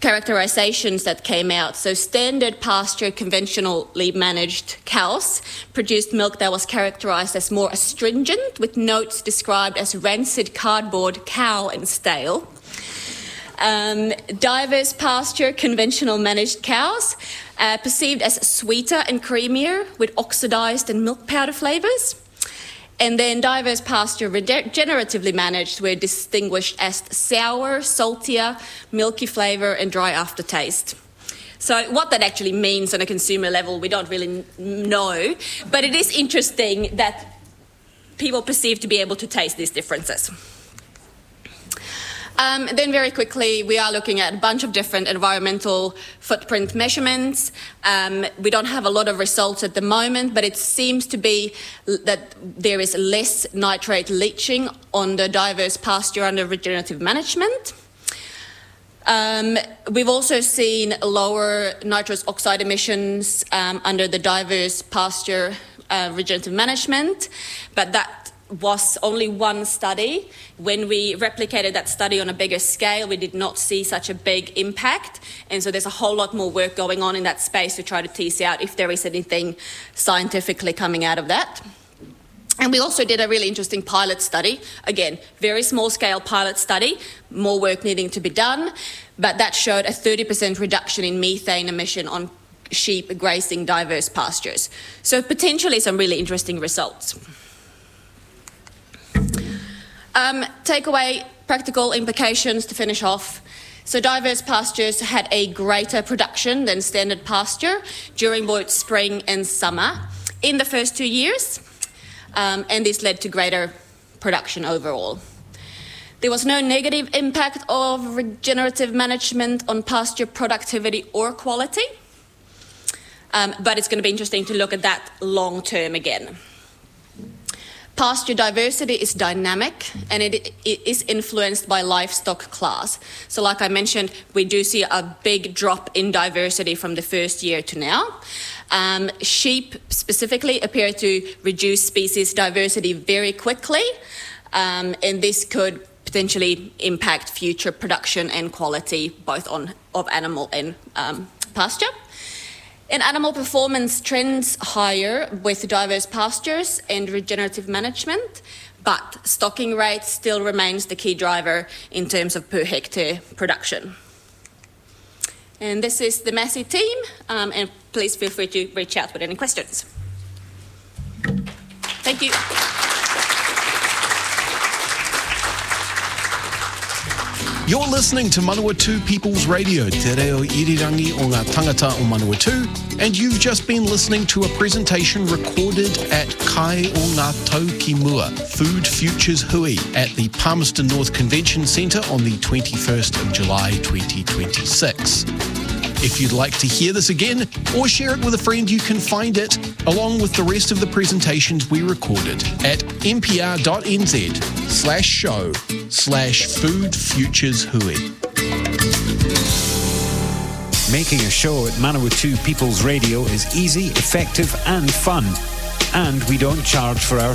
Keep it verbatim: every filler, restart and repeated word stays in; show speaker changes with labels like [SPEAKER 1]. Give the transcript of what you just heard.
[SPEAKER 1] characterizations that came out. So standard pasture, conventionally managed cows produced milk that was characterized as more astringent, with notes described as rancid cardboard, cow and stale. Um, diverse pasture, conventional managed cows, uh, perceived as sweeter and creamier with oxidized and milk powder flavours. And then diverse pasture, regeneratively managed, were distinguished as sour, saltier, milky flavour and dry aftertaste. So what that actually means on a consumer level, we don't really know, but it is interesting that people perceive to be able to taste these differences. Um, then very quickly, we are looking at a bunch of different environmental footprint measurements. Um, we don't have a lot of results at the moment, but it seems to be that there is less nitrate leaching on the diverse pasture under regenerative management. Um, we've also seen lower nitrous oxide emissions um, under the diverse pasture uh, regenerative management, but that was only one study. When we replicated that study on a bigger scale, we did not see such a big impact. And so there's a whole lot more work going on in that space to try to tease out if there is anything scientifically coming out of that. And we also did a really interesting pilot study. Again, very small scale pilot study, more work needing to be done, but that showed a thirty percent reduction in methane emission on sheep grazing diverse pastures. So potentially some really interesting results. Um, takeaway, practical implications to finish off. So diverse pastures had a greater production than standard pasture during both spring and summer in the first two years, um, and this led to greater production overall. There was no negative impact of regenerative management on pasture productivity or quality, um, but it's going to be interesting to look at that long term again. Pasture diversity is dynamic and it, it is influenced by livestock class. So like I mentioned, we do see a big drop in diversity from the first year to now. Um, sheep specifically appear to reduce species diversity very quickly, um, and this could potentially impact future production and quality both on of animal and um, pasture. And animal performance trends higher with diverse pastures and regenerative management, but stocking rate still remains the key driver in terms of per hectare production. And this is the Massey team, um, and please feel free to reach out with any questions. Thank you.
[SPEAKER 2] You're listening to Manawatu People's Radio, Te Reo Irirangi o ngā tangata o Manawatu, and you've just been listening to a presentation recorded at Kai o ngā Tau ki Mua, Food Futures Hui, at the Palmerston North Convention Centre on the twenty-first of July twenty twenty-six. If you'd like to hear this again or share it with a friend, you can find it along with the rest of the presentations we recorded at npr.nz slash show slash food futures hui.
[SPEAKER 3] Making a show at Manawatu People's Radio is easy, effective and fun. And we don't charge for our